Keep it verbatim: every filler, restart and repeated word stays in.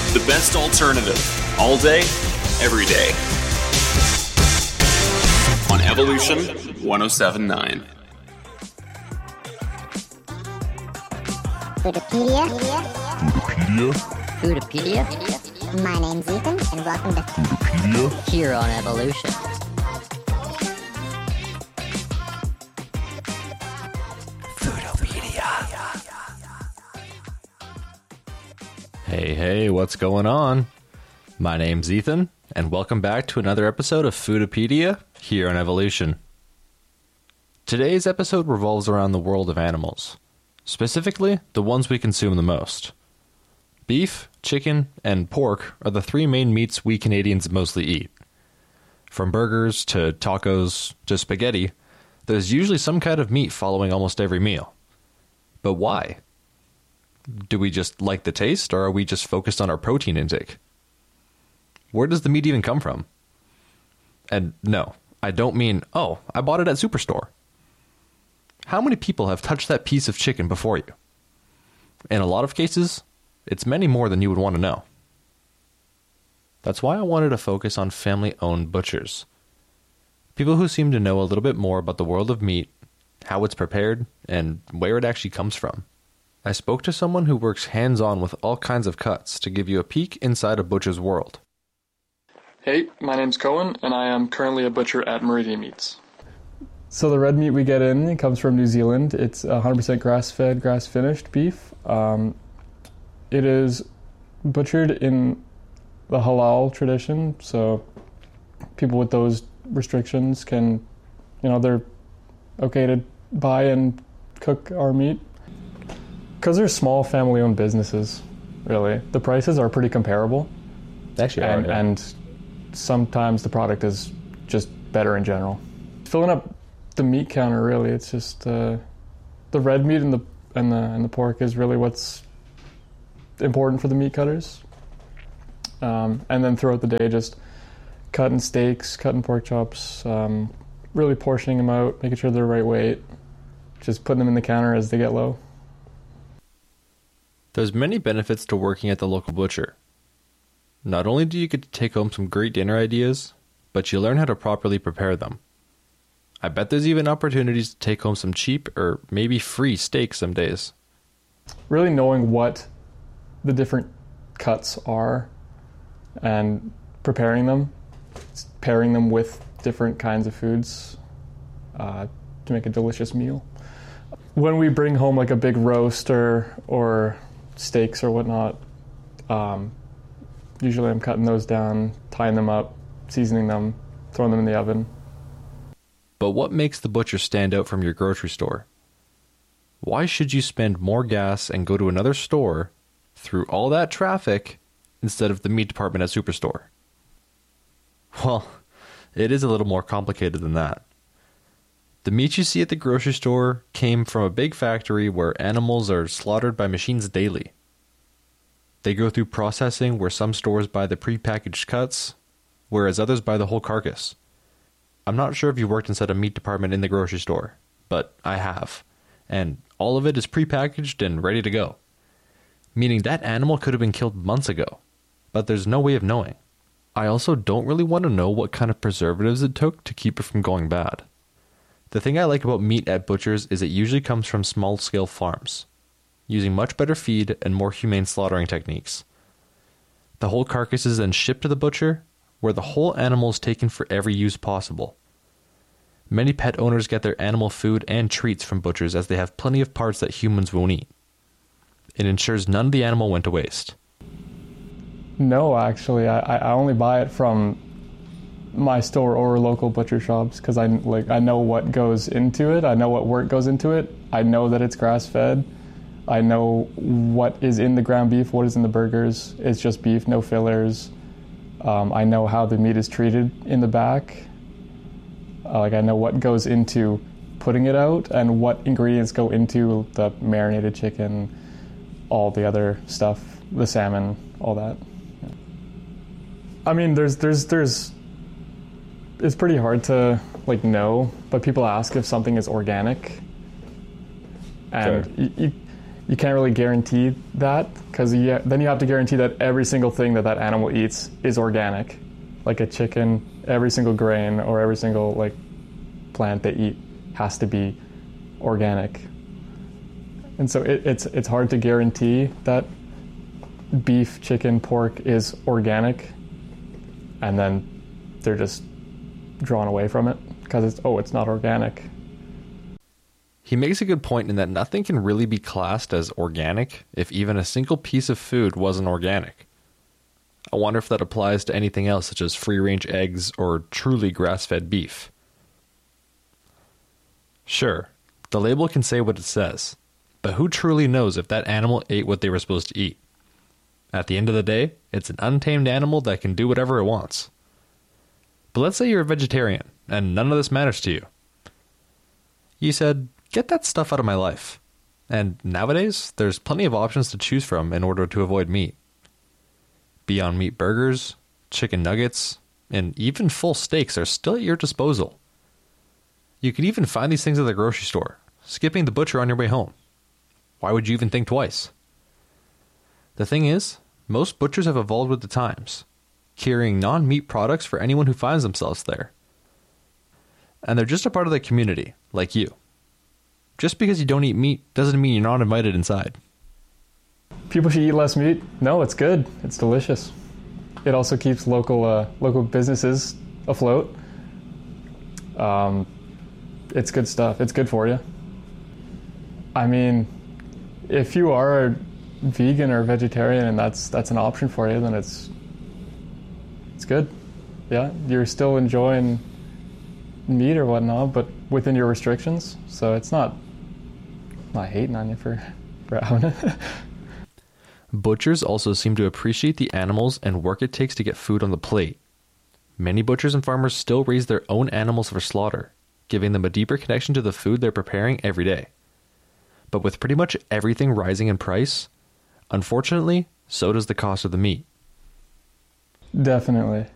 The best alternative. All day, every day. On Evolution one oh seven point nine. Foodipedia. Foodipedia? Foodipedia. My name's Ethan, and welcome to Foodipedia here on Evolution. Hey, hey, what's going on? My name's Ethan, and welcome back to another episode of Foodipedia here on Evolution. Today's episode revolves around the world of animals, specifically the ones we consume the most. Beef, chicken, and pork are the three main meats we Canadians mostly eat. From burgers to tacos to spaghetti, there's usually some kind of meat following almost every meal. But why? Do we just like the taste, or are we just focused on our protein intake? Where does the meat even come from? And no, I don't mean, oh, I bought it at Superstore. How many people have touched that piece of chicken before you? In a lot of cases, it's many more than you would want to know. That's why I wanted to focus on family-owned butchers. People who seem to know a little bit more about the world of meat, how it's prepared, and where it actually comes from. I spoke to someone who works hands-on with all kinds of cuts to give you a peek inside a butcher's world. Hey, my name's Cohen, and I am currently a butcher at Meridian Meats. So the red meat we get in, it comes from New Zealand. It's one hundred percent grass-fed, grass-finished beef. Um, it is butchered in the halal tradition, so people with those restrictions can, you know, they're okay to buy and cook our meat. Because they're small family-owned businesses, really. The prices are pretty comparable. Actually, and, are, yeah. and sometimes the product is just better in general. Filling up the meat counter, really, it's just uh, the red meat and the and the and the pork is really what's important for the meat cutters. Um, and then throughout the day, just cutting steaks, cutting pork chops, um, really portioning them out, making sure they're the right weight, just putting them in the counter as they get low. There's many benefits to working at the local butcher. Not only do you get to take home some great dinner ideas, but you learn how to properly prepare them. I bet there's even opportunities to take home some cheap or maybe free steak some days. Really knowing what the different cuts are and preparing them, pairing them with different kinds of foods uh, to make a delicious meal. When we bring home like a big roast or, or steaks or whatnot, um, usually I'm cutting those down, tying them up, seasoning them, throwing them in the oven. But what makes the butcher stand out from your grocery store? Why should you spend more gas and go to another store through all that traffic instead of the meat department at Superstore? Well, it is a little more complicated than that. The meat you see at the grocery store came from a big factory where animals are slaughtered by machines daily. They go through processing where some stores buy the prepackaged cuts, whereas others buy the whole carcass. I'm not sure if you worked inside a meat department in the grocery store, but I have, and all of it is prepackaged and ready to go. Meaning that animal could have been killed months ago, but there's no way of knowing. I also don't really want to know what kind of preservatives it took to keep it from going bad. The thing I like about meat at butchers is it usually comes from small-scale farms, using much better feed and more humane slaughtering techniques. The whole carcass is then shipped to the butcher, where the whole animal is taken for every use possible. Many pet owners get their animal food and treats from butchers as they have plenty of parts that humans won't eat. It ensures none of the animal went to waste. No, actually, I, I only buy it from my store or local butcher shops because I like I know what goes into it. I know what work goes into it. I know that it's grass-fed. I know what is in the ground beef, what is in the burgers. It's just beef, no fillers. Um, I know how the meat is treated in the back. Uh, like I know what goes into putting it out and what ingredients go into the marinated chicken, all the other stuff, the salmon, all that. Yeah. I mean, there's there's there's. It's pretty hard to like know, but people ask if something is organic, and sure. you, you you can't really guarantee that, because you, then you have to guarantee that every single thing that that animal eats is organic. Like a chicken, every single grain or every single like plant they eat has to be organic. And so it, it's it's hard to guarantee that beef, chicken, pork is organic, and then they're just drawn away from it because it's oh it's not organic. He makes a good point in that nothing can really be classed as organic if even a single piece of food wasn't organic. I wonder if that applies to anything else, such as free-range eggs or truly grass-fed beef. Sure, the label can say what it says, but who truly knows if that animal ate what they were supposed to eat? At the end of the day, it's an untamed animal that can do whatever it wants. But let's say you're a vegetarian, and none of this matters to you. You said, get that stuff out of my life. And nowadays, there's plenty of options to choose from in order to avoid meat. Beyond Meat burgers, chicken nuggets, and even full steaks are still at your disposal. You can even find these things at the grocery store, skipping the butcher on your way home. Why would you even think twice? The thing is, most butchers have evolved with the times, carrying non-meat products for anyone who finds themselves there. And they're just a part of the community, like you. Just because you don't eat meat doesn't mean you're not invited inside. People should eat less meat. No, it's good. It's delicious. It also keeps local uh, local businesses afloat. Um, it's good stuff. It's good for you. I mean, if you are vegan or vegetarian and that's that's an option for you, then it's it's good. Yeah, you're still enjoying meat or whatnot, but within your restrictions. So it's not not hating on you for, for having it. Butchers also seem to appreciate the animals and work it takes to get food on the plate. Many butchers and farmers still raise their own animals for slaughter, giving them a deeper connection to the food they're preparing every day. But with pretty much everything rising in price, unfortunately, so does the cost of the meat. Definitely.